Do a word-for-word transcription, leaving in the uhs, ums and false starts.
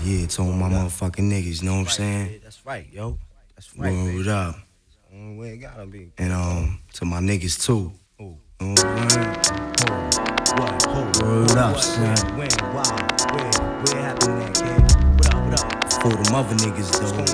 Yeah, to all my motherfucking niggas, you know what I'm saying? That's right, yo. That's right. Word up. Only way it gotta be. And um, to my niggas too. Ooh. You know what I'm saying? What? Hold Word up, what, son. When? When? Why? Where? Where happened that, kid? What up? What up? For them other niggas though.